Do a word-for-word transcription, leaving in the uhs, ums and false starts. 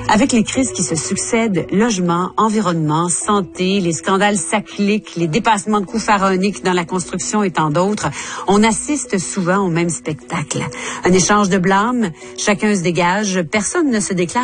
Avec les crises qui se succèdent, logement, environnement, santé, les scandales sacliques, les dépassements de coûts pharaoniques dans la construction et tant d'autres, on assiste souvent au même spectacle. Un échange de blâme, chacun se dégage, personne ne se déclare